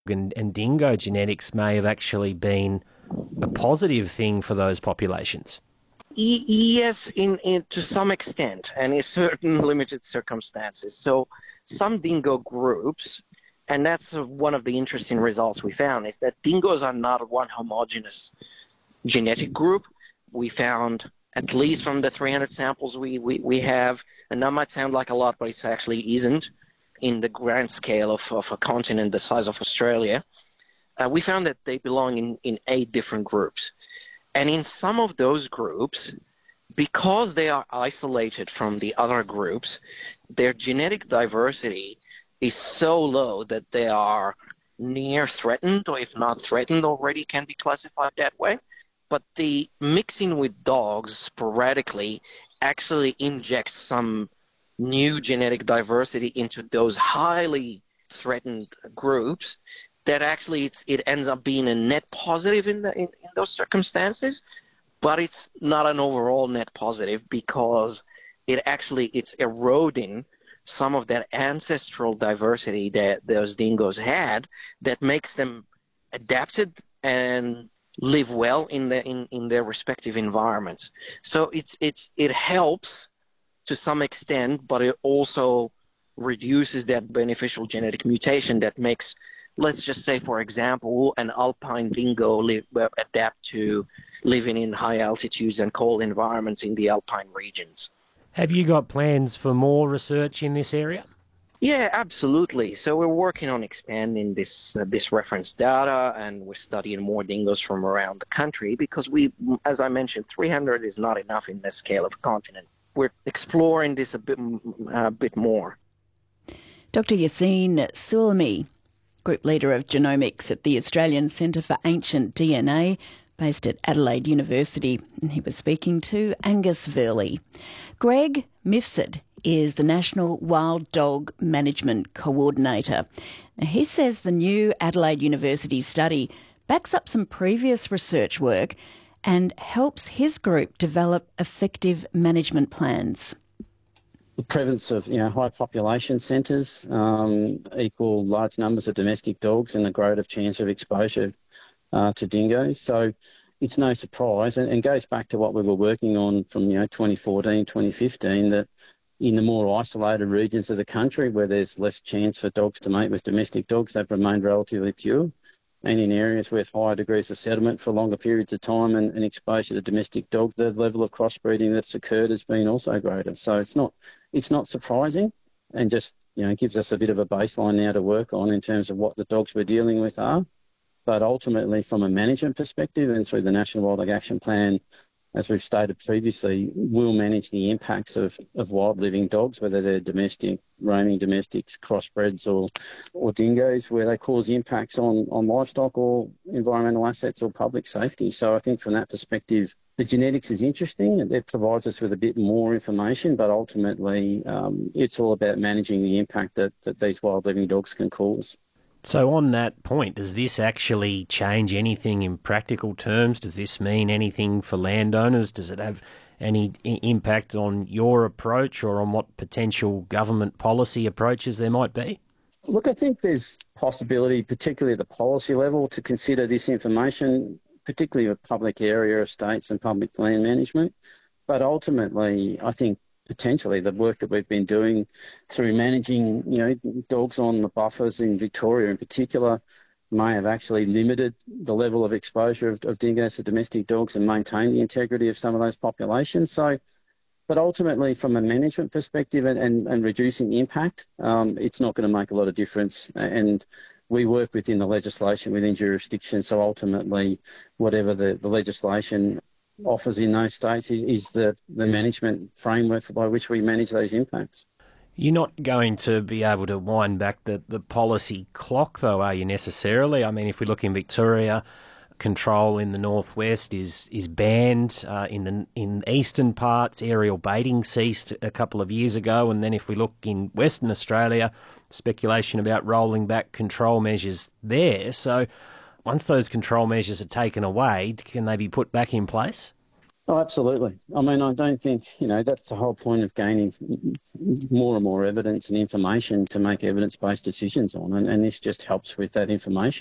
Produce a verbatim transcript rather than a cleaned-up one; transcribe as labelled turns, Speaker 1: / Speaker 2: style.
Speaker 1: and, and dingo genetics may have actually been a positive thing for those populations.
Speaker 2: E- yes, in, in to some extent, and in certain limited circumstances. So some dingo groups, and that's uh, one of the interesting results we found, is that dingoes are not one homogeneous genetic group. We found, at least from the three hundred samples we, we, we have, and that might sound like a lot, but it actually isn't in the grand scale of, of a continent the size of Australia. Uh, we found that they belong in, in eight different groups. And in some of those groups, because they are isolated from the other groups, their genetic diversity is so low that they are near threatened, or if not threatened already, can be classified that way. But the mixing with dogs sporadically actually injects some new genetic diversity into those highly threatened groups that actually it's, it ends up being a net positive in, the, in, in those circumstances, but it's not an overall net positive because it actually it's eroding some of that ancestral diversity that those dingoes had that makes them adapted and live well in the in, in their respective environments. So it's it's it helps to some extent, but it also reduces that beneficial genetic mutation that makes, let's just say, for example, an alpine dingo live, adapt to living in high altitudes and cold environments in the alpine regions.
Speaker 1: Have you got plans for more research in this area?
Speaker 2: Yeah, absolutely. So we're working on expanding this uh, this reference data, and we're studying more dingoes from around the country because we, as I mentioned, three hundred is not enough in the scale of a continent. We're exploring this a bit, a bit more.
Speaker 3: Doctor Yassine Soulemi, Group Leader of Genomics at the Australian Centre for Ancient D N A, based at Adelaide University, and he was speaking to Angus Verley. Greg Mifsud is the National Wild Dog Management Coordinator. Now, he says the new Adelaide University study backs up some previous research work and helps his group develop effective management plans.
Speaker 4: The presence of you know high population centres um, equal large numbers of domestic dogs and a greater chance of exposure uh, to dingoes. So it's no surprise, and, and goes back to what we were working on from you know twenty fourteen, twenty fifteen, that in the more isolated regions of the country where there's less chance for dogs to mate with domestic dogs, they've remained relatively few. And in areas with higher degrees of settlement for longer periods of time and, and exposure to domestic dogs, the level of crossbreeding that's occurred has been also greater. So it's not it's not surprising, and just you know gives us a bit of a baseline now to work on in terms of what the dogs we're dealing with are. But ultimately, from a management perspective and through the National Wildlife Action Plan, as we've stated previously, we'll manage the impacts of, of wild living dogs, whether they're domestic, roaming domestics, crossbreds or or dingoes, where they cause impacts on, on livestock or environmental assets or public safety. So I think from that perspective, the genetics is interesting. It provides us with a bit more information, but ultimately um, it's all about managing the impact that, that these wild living dogs can cause.
Speaker 1: So on that point, does this actually change anything in practical terms? Does this mean anything for landowners? Does it have any I- impact on your approach or on what potential government policy approaches there might be?
Speaker 4: Look, I think there's possibility, particularly at the policy level, to consider this information, particularly with public area estates and public land management. But ultimately, I think potentially the work that we've been doing through managing, you know, dogs on the buffers in Victoria in particular may have actually limited the level of exposure of, of dingoes to domestic dogs and maintained the integrity of some of those populations. So, but ultimately from a management perspective and, and, and reducing impact, um, it's not going to make a lot of difference. And we work within the legislation, within jurisdiction. So ultimately, whatever the, the legislation offers in those states is, is the, the management framework by which we manage those impacts.
Speaker 1: You're not going to be able to wind back the, the policy clock, though, are you, necessarily? I mean, if we look in Victoria, control in the northwest is is banned. Uh, in the in eastern parts, aerial baiting ceased a couple of years ago. And then if we look in Western Australia, speculation about rolling back control measures there. So once those control measures are taken away, can they be put back in place?
Speaker 4: Oh, absolutely. I mean, I don't think, you know, that's the whole point of gaining more and more evidence and information to make evidence-based decisions on, and, and this just helps with that information.